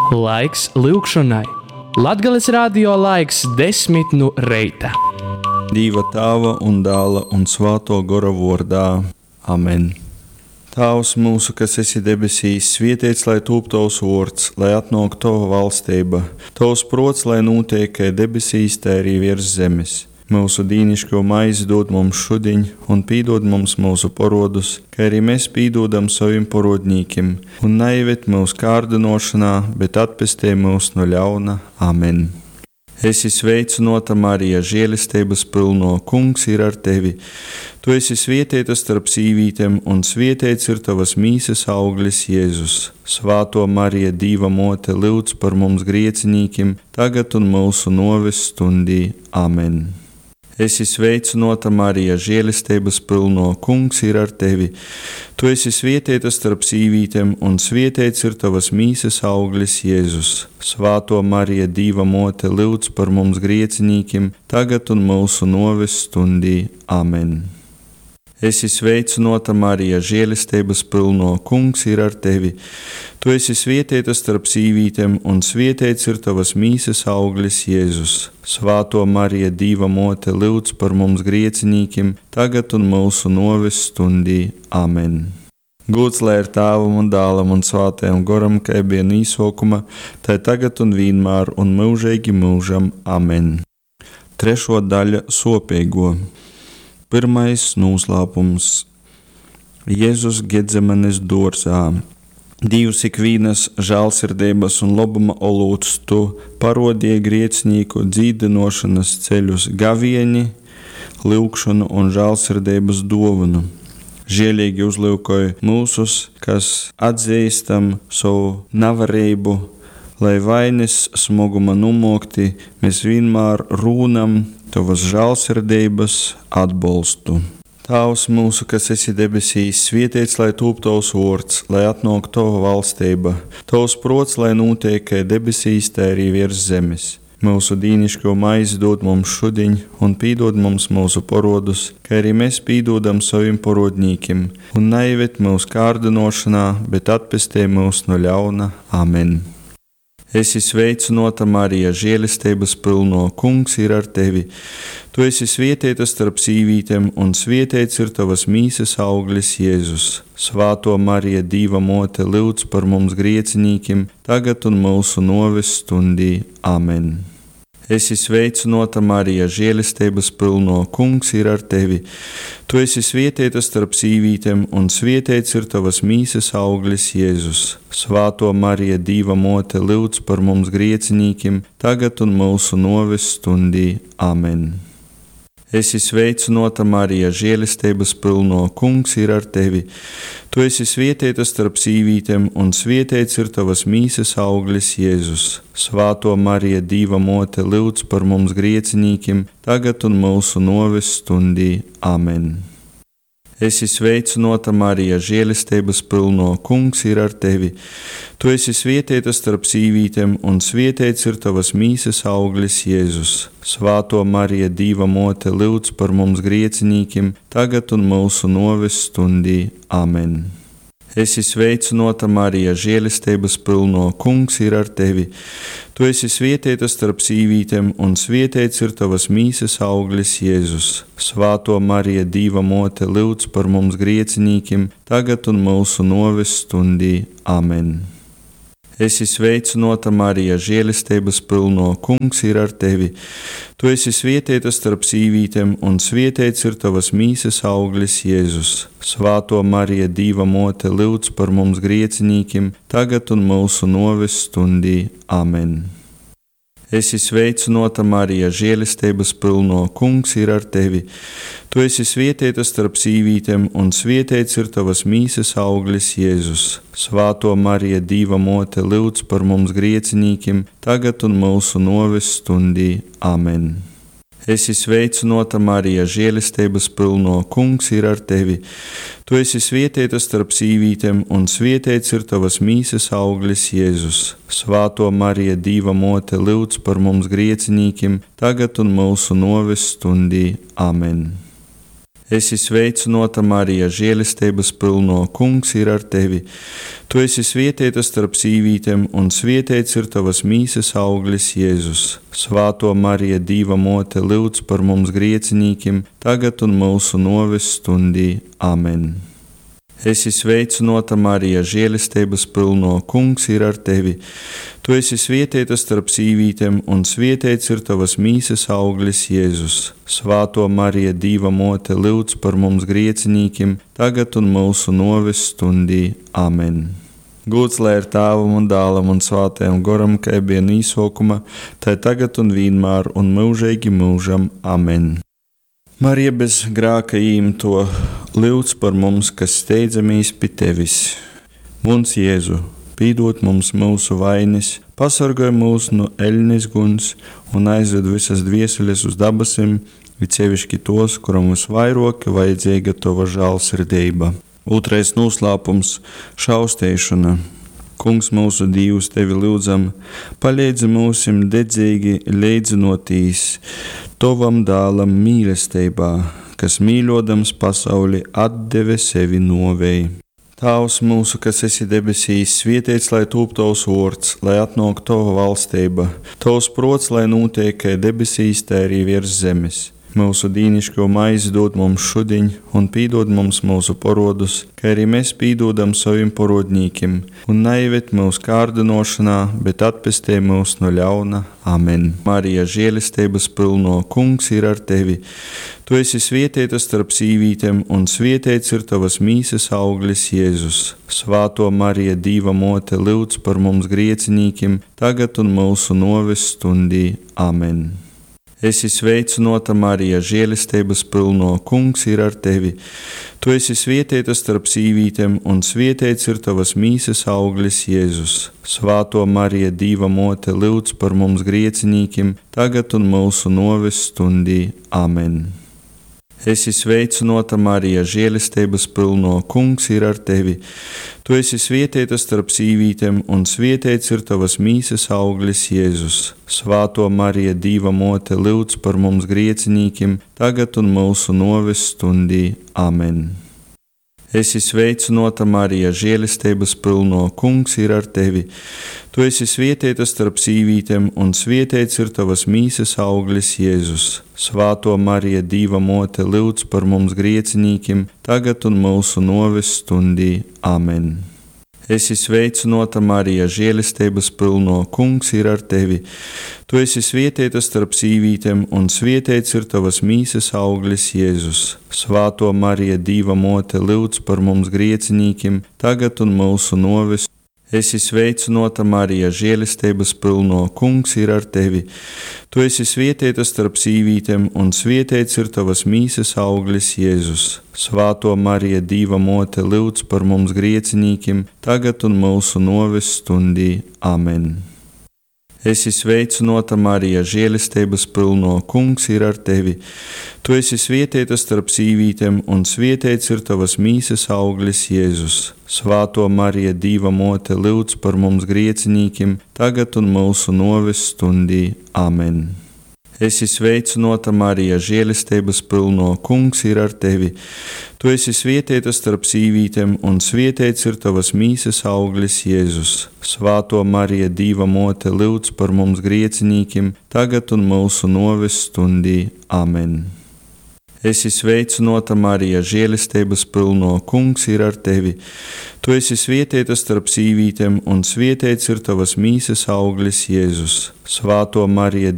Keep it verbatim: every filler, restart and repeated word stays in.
Laiks lūgšanai. Latgales radio laiks desmit no reita. Dieva Tēva un Dēla un Svēto Gara vārdā. Amen. Tēvs mūsu, kas esi debesīs, svētīts lai top tavs vārds, lai atnāk tava valstība. Tavs prots, lai notiek kā debesīs, tā arī virs zemes. Mūsu dīnišķo maizi dod mums šodien, un pīdod mums mūsu parodus, kā arī mēs pīdodam saviem parodņīkiem, un neieved mūsu kārdinošanā, bet atpestī mūs no ļauna. Amen. Esi sveicināta, Marija, žēlistības pilno, Kungs ir ar tevi. Tu esi svētīta starp sīvītēm, un svētīts ir tavas mīsas auglis, Jēzus. Svāto Marija, Dieva mote, lūdz par mums griecinīkiem, tagad un mūsu noves stundī. Amen. Esi sveicināta, Marija, žēlistības pilno, Kungs ir ar tevi. Tu esi svētīta starp sīvītēm, un svētīts ir tavas mīsas auglis, Jēzus. Svāto Marija, Dieva mote, lūdz par mums griecinīkiem, tagad un mūsu noves stundī. Amen. Esi sveicināta, Marija, žēlistības pilno, Kungs ir ar tevi. Tu esi svētīta starp sīvītēm, un svētīts ir tavas mīsas auglis, Jēzus. Svāto Marija, Dieva mote, lūdz par mums griecinīkiem, tagad un mūsu noves stundī. Amen. Gods lai ir Tēvam un Dēlam un Svētajam Garam, kā bija no sākuma, tā tagad un vienmēr un mūžīgi mūžam. Amen. Trešo daļa sopīgo. Pirmais noslēpums. Jēzus Gedzemanes dārzā. Dievs ikvienas žēlsirdības un labuma olūts tu parodīji grēcinieku dzīdinošanas ceļus, gavieni, lūgšanu un žēlsirdības dāvanu. Žēlīgi uzlūkoja mūsus, kas atzīstam savu nevarību, lai vainas smaguma numokti, mēs vienmēr rūnam tavas žēlsirdības atbalstu. Tēvs mūsu, kas esi debesīs, svētīts lai top tavs vārds, lai atnāk tava valstība. Tavs prots, lai notiek kā debesīs, tā arī virs zemes. Mūsu dīnišķo maizi dod mums šodien, un pīdod mums mūsu parodus, kā arī mēs pīdodam saviem parodņīkiem, un neieved mūsu kārdinošanā, bet atpestī mūs no ļauna. Amen. Esi sveicināta, Marija, žēlistības pilno, Kungs ir ar tevi. Tu esi svētīta starp sīvītēm, un svētīts ir tavas mīsas auglis, Jēzus. Svāto Marija, Dieva mote, lūdz par mums griecinīkiem, tagad un mūsu noves stundī. Amen. Esi sveicināta, Marija, žēlistības pilno, Kungs ir ar tevi. Tu esi svētīta starp sīvītēm, un svētīts ir tavas mīsas auglis, Jēzus. Svāto Marija, Dieva mote, lūdz par mums griecinīkiem, tagad un mūsu noves stundī. Amen. Esi sveicināta, Marija, žēlistības pilno, Kungs ir ar tevi. Tu esi svētīta starp sīvītēm, un svētīts ir tavas mīsas auglis, Jēzus. Svāto Marija, Dieva mote, lūdz par mums griecinīkiem, tagad un mūsu noves stundī. Amen. Esi sveicināta, Marija, žēlistības pilno, Kungs ir ar tevi. Tu esi svētīta starp sīvītēm, un svētīts ir tavas mīsas auglis, Jēzus. Svāto Marija, Dieva mote, lūdz par mums griecinīkiem, tagad un mūsu noves stundī. Amen. Esi sveicināta, Marija, žēlistības pilno, Kungs ir ar tevi. Tu esi svētīta starp sīvītēm, un svētīts ir tavas mīsas auglis, Jēzus. Svāto Marija, Dieva mote, lūdz par mums griecinīkiem, tagad un mūsu noves stundī. Amen. Esi sveicināta, Marija, žēlistības pilno, Kungs ir ar tevi. Tu esi svētīta starp sīvītēm, un svētīts ir tavas mīsas auglis, Jēzus. Svāto Marija, Dieva mote, lūdz par mums griecinīkiem, tagad un mūsu noves stundī. Amen. Esi sveicināta, Marija, žēlistības pilno, Kungs ir ar tevi. Tu esi svētīta starp sīvītēm, un svētīts ir tavas mīsas auglis, Jēzus. Svāto Marija, Dieva mote, lūdz par mums griecinīkiem, tagad un mūsu noves stundī. Amen. Esi sveicināta, Marija, žēlistības pilno, Kungs ir ar tevi. Tu esi svētīta starp sīvītēm, un svētīts ir tavas mīsas auglis, Jēzus. Svāto Marija, Dieva mote, lūdz par mums griecinīkiem, tagad un mūsu noves stundī. Amen. Esi sveicināta, Marija, žēlistības pilno, Kungs ir ar tevi. Tu esi svētīta starp sīvītēm, un svētīts ir tavas mīsas auglis, Jēzus. Svāto Marija, Dieva mote, lūdz par mums griecinīkiem, tagad un mūsu noves stundī. Amen. Esi sveicināta, Marija, žēlistības pilno, Kungs ir ar tevi. Tu esi svētīta starp sīvītēm, un svētīts ir tavas mīsas auglis, Jēzus. Svāto Marija, Dieva mote, lūdz par mums griecinīkiem, tagad un mūsu noves stundī. Amen. Gods lai ir Tēvam un Dēlam un Svētajam Garam, kā bija īsākumā, tā tagad un vienmēr un mūžīgi mūžam. Amen. Marija bez grēka īmto, lūdz par mums, kas steidzamies pie tevis. Mums Jēzu, pīdot mums mūsu vainas, pasargāj mūs no eļļas guns un aizved visas dvieseles uz dabasim, it sevišķi tos, kuram visvairāk vajadzīga tava žēlsirdība. Otrais noslēpums - šaustēšana. Kungs mūsu Dievs, tevi lūdzam, palīdzi mūsim dedzīgi līdzinotīs Tovam dēlam mīlestībā, kas mīļodams pasauli atdeve sevi novēji. Tēvs mūsu, kas esi debesīs, svētīts lai top tavs vārds, lai atnāk tava valstība, tavs prots, lai notiek kā debesīs, tā arī virs zemes. Mūsu dīnišķo maizi dod mums šodien, un pīdod mums mūsu parodus, kā arī mēs pīdodam saviem parodnīkiem, un neieved mūsu kārdinošanā, bet atpestē mūs no ļauna. Amen. Marija, žēlistības pilno, Kungs ir ar tevi. Tu esi svētīta starp sīvītēm, un svētīts ir tavas mīsas auglis, Jēzus. Svāto Marija, Dieva mote, lūdz par mums griecinīkiem, tagad un mūsu noves stundī. Amen. Esi sveicināta, Marija, žēlistības pilno, Kungs ir ar tevi. Tu esi svētīta starp sīvītēm, un svētīts ir tavas mīsas auglis, Jēzus. Svāto Marija, Dieva mote, lūdz par mums griecinīkiem, tagad un mūsu noves stundī. Amen. Esi sveicināta, Marija, žēlistības pilno, Kungs ir ar tevi. Tu esi svētīta starp sīvītēm, un svētīts ir tavas mīsas auglis, Jēzus. Svāto Marija, Dieva mote, lūdz par mums griecinīkiem, tagad un mūsu noves stundī. Amen. Esi sveicināta, Marija, žēlistības pilno, Kungs ir ar tevi. Tu esi svētīta starp sīvītēm, un svētīts ir tavas mīsas auglis, Jēzus. Svāto Marija, Dieva mote, lūdz par mums griecinīkiem, tagad un mūsu noves stundī. Amen. Esi sveicināta, Marija, žēlistības pilno, Kungs ir ar tevi. Tu esi svētīta starp sīvītēm, un svētīts ir tavas mīsas auglis, Jēzus. Svāto Marija, Dieva mote, lūdz par mums griecinīkiem, tagad un mūsu noves. Esi sveicināta, Marija, žēlistības pilno, Kungs ir ar tevi. Tu esi svētīta starp sīvītēm, un svētīts ir tavas mīsas auglis, Jēzus. Svāto Marija, Dieva mote, lūdz par mums griecinīkiem, tagad un mūsu noves stundī. Amen. Esi sveicināta, Marija, žēlistības pilno, Kungs ir ar tevi. Tu esi svētīta starp sīvītēm, un svētīts ir tavas mīsas auglis, Jēzus. Svāto Marija, Dieva mote, lūdz par mums griecinīkiem, tagad un mūsu noves stundī. Amen. Esi sveicināta, Marija, žēlistības pilno, Kungs ir ar tevi. Tu esi svētīta starp sīvītēm, un svētīts ir tavas mīsas auglis, Jēzus. Svāto Marija, Dieva mote, lūdz par mums griecinīkiem, tagad un mūsu noves stundī. Amen. Esi sveicināta, Marija, žēlistības pilno, Kungs ir ar tevi. Tu esi svētīta starp sīvītēm, un svētīts ir tavas mīsas auglis, Jēzus. Svāto Marija,